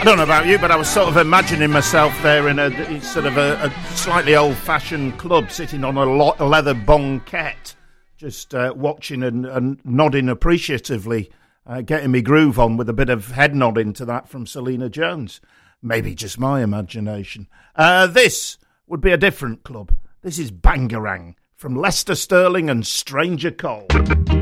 I don't know about you, but I was sort of imagining myself there in a sort of a slightly old-fashioned club, sitting on a leather banquette, just watching and nodding appreciatively, getting me groove on with a bit of head nodding to that from Selena Jones. Maybe just my imagination. This would be a different club. This is Bangarang from Lester Sterling and Stranger Cole.